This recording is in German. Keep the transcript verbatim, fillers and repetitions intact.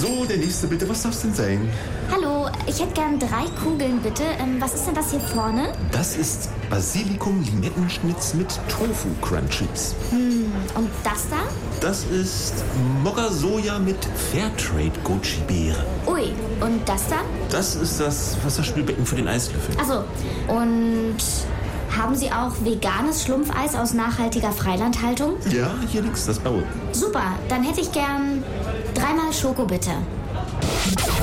So, der nächste bitte. Was darf's denn sein? Hallo, ich hätte gern drei Kugeln, bitte. Ähm, was ist denn das hier vorne? Das ist Basilikum-Limettenschnitz mit Tofu-Crunchies. Hm, und das da? Das ist Mokka-Soja mit Fairtrade-Goji-Beere. Ui, und das da? Das ist das Wasserspülbecken für den Eislöffel. Achso, und haben Sie auch veganes Schlumpfeis aus nachhaltiger Freilandhaltung? Ja, hier links, das blaue. Super, dann hätte ich gern dreimal Schoko, bitte.